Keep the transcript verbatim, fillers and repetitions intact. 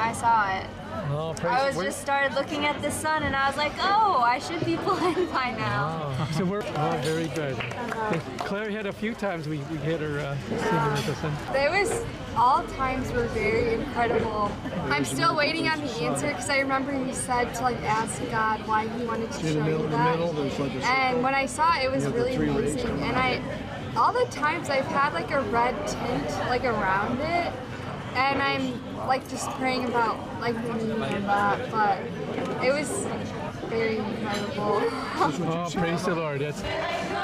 I saw it. Oh, praise I was where- just started looking at the sun and I was like, oh, I should be blind by now. Oh, so we're oh, very good. Claire had a few times we, we had her uh, singing with us. And There was, all times were very incredible. I'm still waiting on the answer because I remember he said to like ask God why he wanted to See, in show the middle, you the that. middle, there's like a And when I saw it, it was You have the really three rays amazing. coming And I, all the times I've had like a red tint like around it, and I'm like just praying about like the meaning of that. But it was very incredible. oh, praise the Lord. That's